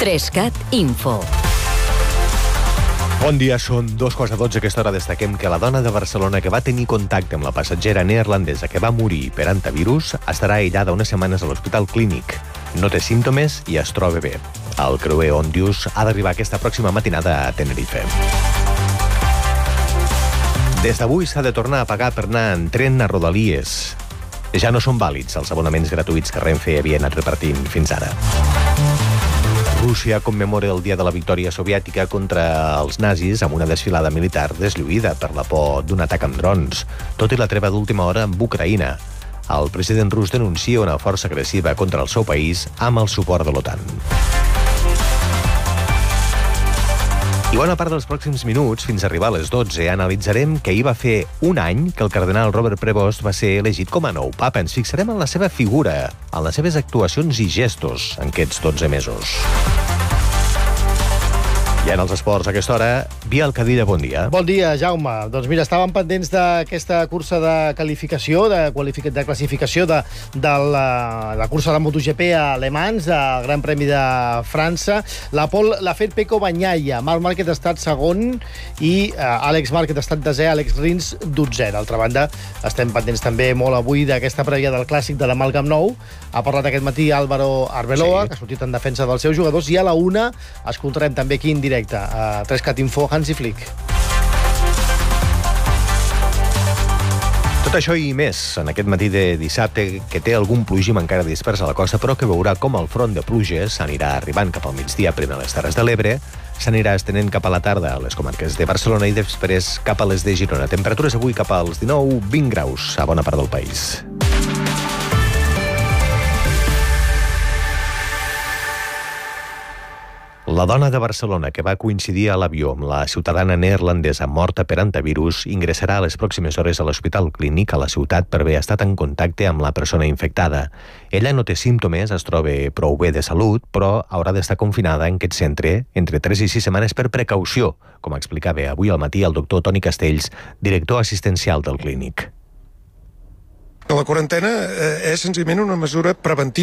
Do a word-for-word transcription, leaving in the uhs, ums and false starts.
Trescat Info. Bon dia, són dos quarts de dotze. A aquesta hora destaquem que la dona de Barcelona que va tenir contacte amb la passatgera neerlandesa que va morir per antivirus estarà aïllada unes setmanes a l'Hospital Clínic. No té símptomes i es troba bé. El creuer Ondius ha d'arribar aquesta pròxima matinada a Tenerife. Des d'avui s'ha de tornar a pagar per anar en tren a Rodalies. Ja no són vàlids els abonaments gratuïts que Renfe havia anat repartint fins ara. Rússia commemora el dia de la victòria soviètica contra els nazis amb una desfilada militar deslluïda per la por d'un atac amb drons, tot i la treva d'última hora amb Ucraïna. El president rus denuncia una força agressiva contra el seu país amb el suport de l'OTAN. I bona part dels pròxims minuts, fins a arribar a les dotze, analitzarem que ahir va fer un any que el cardenal Robert Prevost va ser elegit com a nou papa. Ens fixarem en la seva figura, en les seves actuacions i gestos en aquests dotze mesos. I en els esports, a aquesta hora, Biel Cadilla, bon dia. Bon dia, Jaume. Doncs mira, estàvem pendents d'aquesta cursa de qualificació, de, qualific de classificació de, de la, la cursa de MotoGP a Le Mans, al Gran Premi de França. La pole l'ha fet Pecco Bagnaia, Marc Márquez ha estat segon i uh, Àlex Márquez ha estat desè, Àlex Rins dotzè. D'altra banda, estem pendents també molt avui d'aquesta prèvia del clàssic de l'Amalgam Nou. Ha parlat aquest matí Álvaro Arbeloa, sí, que ha sortit en defensa dels seus jugadors, i a la una escoltarem també aquí en directe a Trescat Info, Hansi Flick. Tot això i més en aquest matí de dissabte, que té algun plogim encara dispers a la costa, però que veurà com el front de pluges s'anirà arribant cap al migdia, primer a les Terres de l'Ebre, s'anirà estenent cap a la tarda a les comarques de Barcelona i després cap a les de Girona. Temperatures avui cap als dinou vint graus a bona part del país. La dona de Barcelona que va coincidir a l'avió amb la ciutadana neerlandesa morta per antivirus ingressarà a les pròximes hores a l'Hospital Clínic a la ciutat per haver estat en contacte amb la persona infectada. Ella no té símptomes, es troba prou bé de salut, però haurà d'estar confinada en aquest centre entre tres i sis setmanes per precaució, com explicava avui al matí el doctor Toni Castells, director assistencial del clínic. La quarantena és senzillament una mesura preventiva